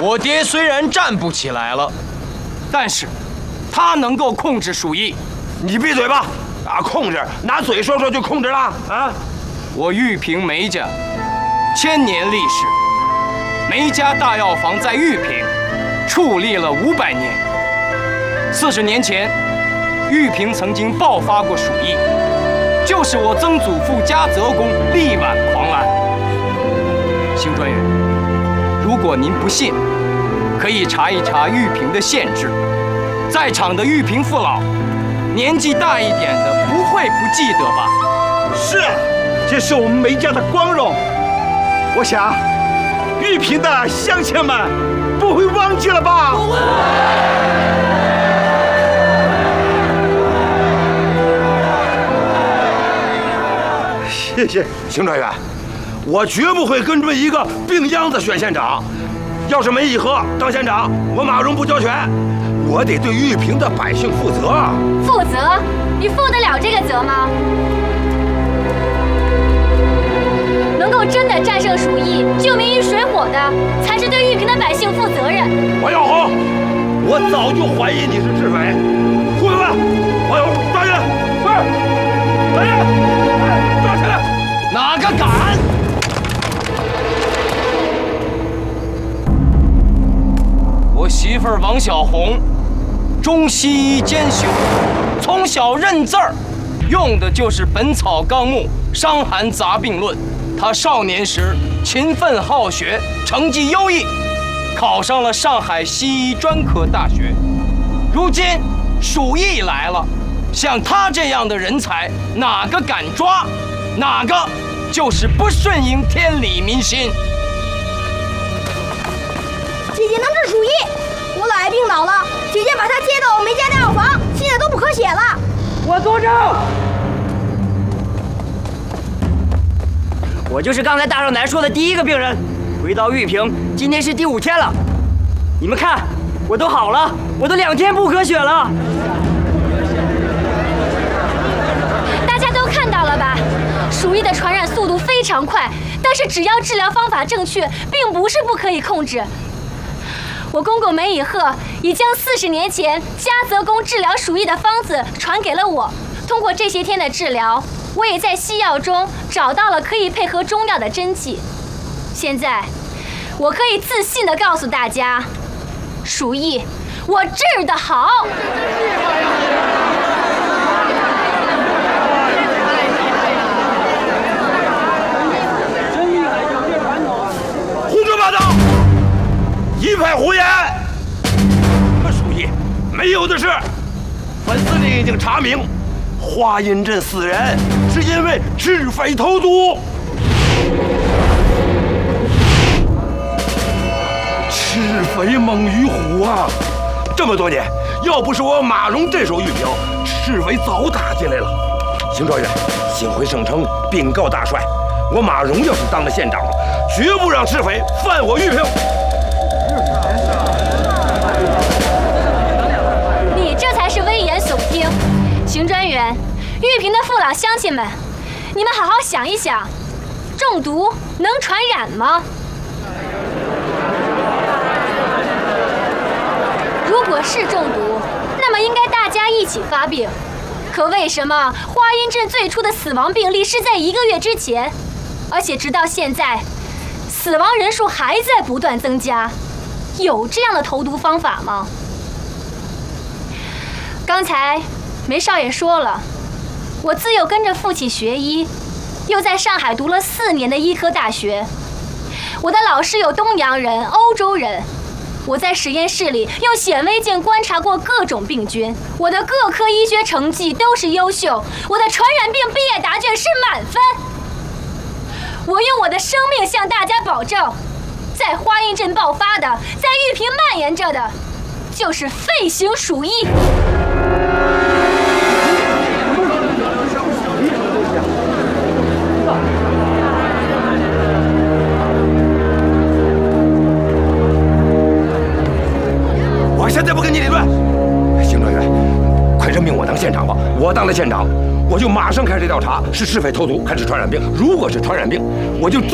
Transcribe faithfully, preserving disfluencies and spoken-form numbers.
我爹虽然站不起来了，但是他能够控制鼠疫。 你闭嘴吧！啊，控制，拿嘴说说就控制了啊！ 我玉屏梅家千年历史，梅家大药房在玉屏矗立了五百年。四十年前，玉屏曾经爆发过鼠疫，就是我曾祖父家泽公力挽狂澜。邢专员，如果您不信，可以查一查玉屏的县志，在场的玉屏父老，年纪大一点的不会不记得吧？ 是啊，这是我们梅家的光荣。我想，玉屏的乡亲们不会忘记了吧？不会。 谢谢邢专员，我绝不会跟准一个病秧子选县长。要是梅以和当县长，我马荣不交权，我得对玉屏的百姓负责。 负责？你负得了这个责吗？能够真的战胜鼠疫、救民于水火的，才是对玉屏的百姓负责任。 王耀宏，我早就怀疑你是智匪。护卫们，王耀宏抓人！是，来人，抓起来！ 哪个敢？我媳妇儿王小红，中西医兼修，从小认字儿，用的就是《本草纲目》《伤寒杂病论》。她少年时勤奋好学，成绩优异，考上了上海西医专科大学。如今鼠疫来了，像她这样的人才，哪个敢抓？哪个就是不顺应天理民心。 姐姐能治鼠疫，我姥爷病倒了，姐姐把她接到我梅家大药房，现在都不咳血了。 我作证。我就是刚才大少奶说的第一个病人，回到玉屏，今天是第五天了。你们看，我都好了，我都两天不咳血了。 大家都看到了吧？鼠疫的传染速度非常快，但是只要治疗方法正确，并不是不可以控制。我公公梅以鹤已将四十年前家泽公治疗鼠疫的方子传给了我。通过这些天的治疗，我也在西药中找到了可以配合中药的针剂。现在，我可以自信地告诉大家，鼠疫我治得好。 胡说八道！一派胡言！鼠疫没有的事，本司令已经查明，华阴镇死人是因为赤匪投毒。赤匪猛于虎啊！这么多年，要不是我马荣镇守玉屏，赤匪早打进来了。邢状元，请回省城禀告大帅，我马荣要是当了县长，绝不让赤匪犯我玉屏。 你这才是危言耸听，邢专员，玉屏的父老乡亲们，你们好好想一想，中毒能传染吗？如果是中毒，那么应该大家一起发病。可为什么华阴镇最初的死亡病例是在一个月之前，而且直到现在，死亡人数还在不断增加？有这样的投毒方法吗？刚才梅少爷说了，我自幼跟着父亲学医，又在上海读了四年的医科大学。我的老师有东洋人、欧洲人。我在实验室里用显微镜观察过各种病菌，我的各科医学成绩都是优秀，我的传染病毕业答卷是满分。我用我的生命向大家保证，在华阴镇爆发的，在玉屏蔓延着的，就是肺型鼠疫。 我现在不跟你理论，邢专员，快任命我当县长吧！我当了县长，我就马上开始调查是是非投毒还是传染病。如果是传染病，我就